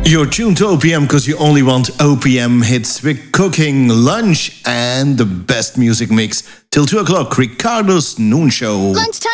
You're tuned to OPM because you only want OPM hits. We're cooking lunch and the best music mix till 2 o'clock. Ricardo's Noon Show. Lunchtime.